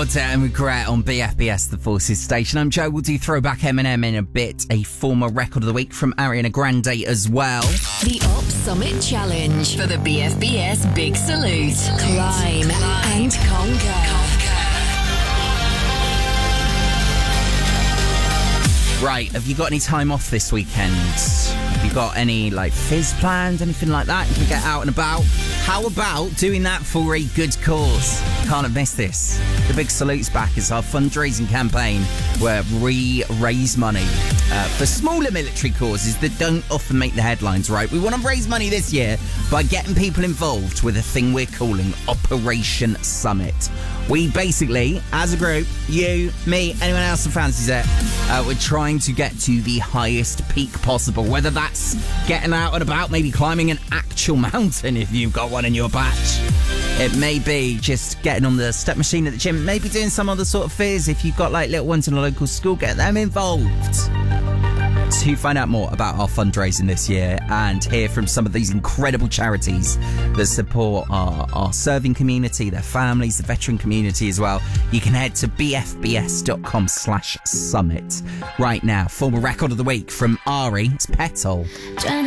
Daughter and Regret on BFBS, the Forces station. I'm Joe. We'll do Throwback Eminem in a bit. A former record of the week from Ariana Grande as well. The Op Summit Challenge for the BFBS Big Salute. Climb and conquer. Right, have you got any time off this weekend? Have you got any fizz planned, anything like that? You can get out and about. How about doing that for a good cause? Can't have missed this. The Big Salute's back. It's our fundraising campaign where we raise money for smaller military causes that don't often make the headlines, right? We want to raise money this year by getting people involved with a thing we're calling Operation Summit. We basically, as a group, you, me, anyone else who fancies it, we're trying to get to the highest peak possible, whether that's getting out and about, maybe climbing an actual mountain if you've got one in your patch. It may be just getting on the step machine at the gym, maybe doing some other sort of fizz. If you've got little ones in a local school, get them involved. To find out more about our fundraising this year and hear from some of these incredible charities that support our serving community, their families, the veteran community as well, you can head to bfbs.com/summit. Right now, former record of the week from Ari, it's Petal.